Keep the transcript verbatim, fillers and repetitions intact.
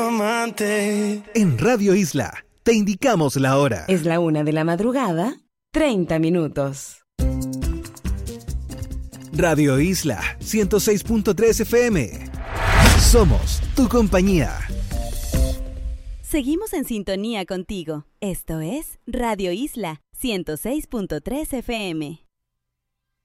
Amante. En Radio Isla, te indicamos la hora. Es la una de la madrugada, treinta minutos. Radio Isla, ciento seis punto tres F M. Somos tu compañía. Seguimos en sintonía contigo. Esto es Radio Isla, ciento seis punto tres F M.